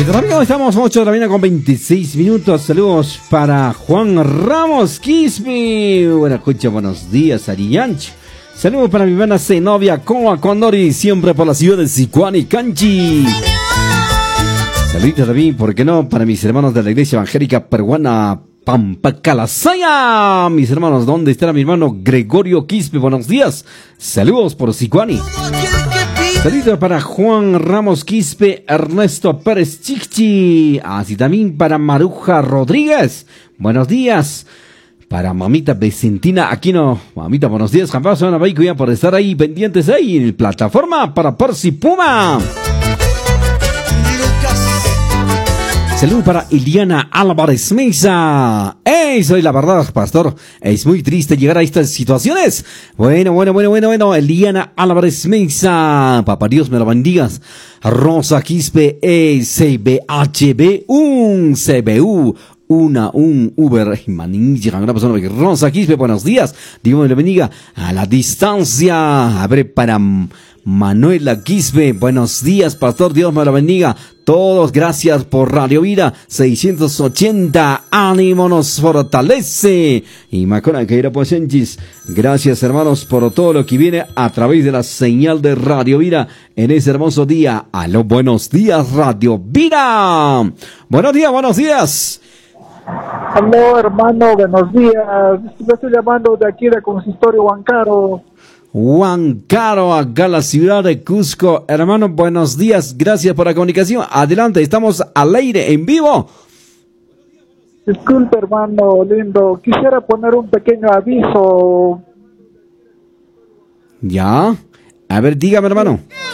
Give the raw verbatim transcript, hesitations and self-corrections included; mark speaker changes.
Speaker 1: Amigos, estamos ocho de la mañana con veintiséis minutos. Saludos para Juan Ramos Quispe. Buenas escucha, buenos días, Arianch. Saludos para mi hermana Zenobia Coa Condori, siempre por la ciudad de Sicuani, Canchi. Saludos también, ¿por qué no? Para mis hermanos de la iglesia evangélica peruana Pampacalasaya. Mis hermanos, ¿dónde está mi hermano Gregorio Quispe? Buenos días. Saludos por Sicuani. Saludos para Juan Ramos Quispe, Ernesto Pérez Chichi, así también para Maruja Rodríguez. Buenos días. Para mamita Vicentina Aquino. Mamita, buenos días. Jamás van a ver por estar ahí pendientes ahí en la plataforma para Percy Puma. Saludos para Iliana Álvarez Mesa. ¡Ey! Soy la verdad, pastor. Es muy triste llegar a estas situaciones. Bueno, bueno, bueno, bueno, bueno. Iliana Álvarez Mesa. Papá Dios me lo bendiga. Rosa Quispe, E C B H B, un C B U. Una, un Uber, manilla, una persona que Rosa Quispe, buenos días. Dios me lo bendiga. A la distancia. A ver, para Manuela Quispe, buenos días, pastor, Dios me lo bendiga. Todos, gracias por Radio Vida seiscientos ochenta, ánimo nos fortalece. Y Macona que era Posenchis, gracias hermanos por todo lo que viene a través de la señal de Radio Vida en ese hermoso día. Aló, buenos días, Radio Vida. Buenos días, buenos días.
Speaker 2: Aló, hermano, buenos días. Yo estoy llamando de aquí de Consistorio Huancaro.
Speaker 1: Huancaro, acá la ciudad de Cusco. Hermano, buenos días, gracias por la comunicación. Adelante, estamos al aire, en vivo.
Speaker 2: Disculpe, hermano lindo, quisiera poner un pequeño aviso.
Speaker 1: ¿Ya? A ver, dígame, hermano.